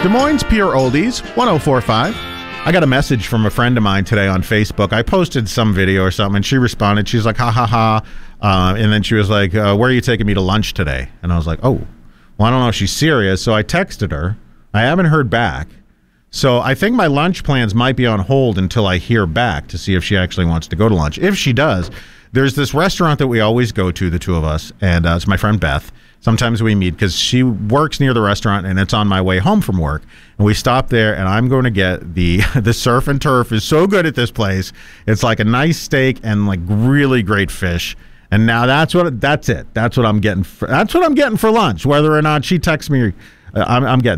Des Moines Pure Oldies, 104.5. I got a message from a friend of mine today on Facebook. I posted some video or something, and she responded. She's like, ha, ha, ha. And then she was like, where are you taking me to lunch today? And I was like, oh, well, I don't know if she's serious. So I texted her. I haven't heard back. So I think my lunch plans might be on hold until I hear back to see if she actually wants to go to lunch. If she does, there's this restaurant that we always go to, the two of us, and it's my friend Beth. Sometimes we meet because she works near the restaurant, and it's on my way home from work. And we stop there, and I'm going to get the surf and turf is so good at this place. It's like a nice steak and like really great fish. And now that's it. That's what I'm getting. That's what I'm getting for lunch. Whether or not she texts me, I'm getting.